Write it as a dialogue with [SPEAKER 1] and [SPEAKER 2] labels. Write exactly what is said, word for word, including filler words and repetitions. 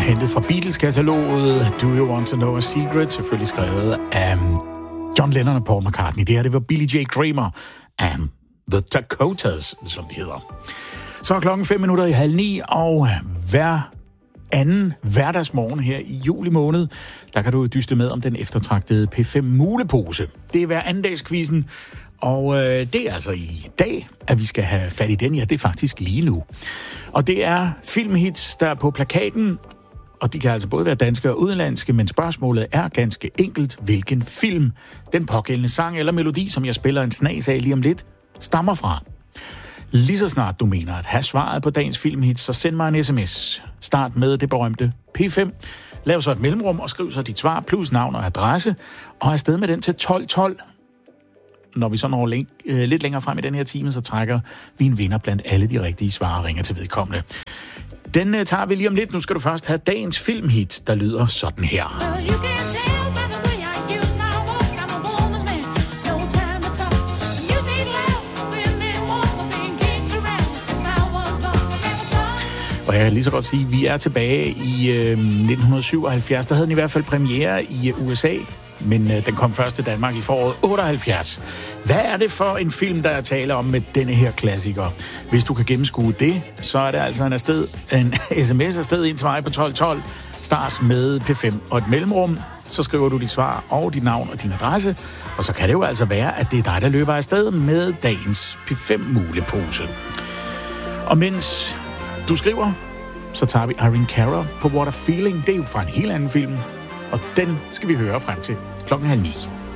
[SPEAKER 1] hentet fra Beatles-kataloget. Do You Want to Know a Secret? Selvfølgelig skrevet af John Lennon og Paul McCartney. Det her, det var Billy J. Kramer and The Dakotas, som de hedder. Så er klokken fem minutter i halv ni, og hver anden hverdagsmorgen her i juli måned, der kan du dyste med om den eftertragtede P fem mulepose. Det er hver andendagsquizzen, og øh, det er altså i dag, at vi skal have fat i den. Ja, det er faktisk lige nu. Og det er filmhits, der er på plakaten, og de kan altså både være danske og udenlandske, men spørgsmålet er ganske enkelt, hvilken film den pågældende sang eller melodi, som jeg spiller en snas af lige om lidt, stammer fra. Lige så snart du mener at have svaret på dagens filmhit, så send mig en sms. Start med det berømte P fem. Lav så et mellemrum og skriv så dit svar plus navn og adresse, og afsted med den til tolv tolv. Når vi så når læng- øh, lidt længere frem i den her time, så trækker vi en vinder blandt alle de rigtige svar og ringer til vedkommende. Den øh, tager vi lige om lidt. Nu skal du først have dagens filmhit, der lyder sådan her. Og jeg kan lige så godt sige, at vi er tilbage i øh, nitten syvoghalvfjerds. Der havde den i hvert fald premiere i U S A, men øh, den kom først til Danmark i foråret otteoghalvfjerds. Hvad er det for en film, der er tale om med denne her klassiker? Hvis du kan gennemskue det, så er det altså en, afsted, en sms afsted ind til mig på tolv tolv. Start med P fem og et mellemrum. Så skriver du dit svar og dit navn og din adresse. Og så kan det jo altså være, at det er dig, der løber afsted med dagens P fem mulepose. Og mens du skriver, så tager vi Irene Cara på What a Feeling. Det er jo fra en helt anden film, og den skal vi høre frem til klokken halv ni.